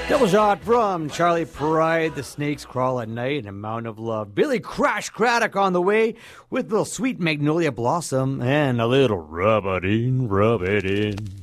Double shot from Charlie Pride. The snakes crawl at night. An amount of love. Billy Crash Craddock on the way with a little sweet magnolia blossom and a little rub it in, rub it in.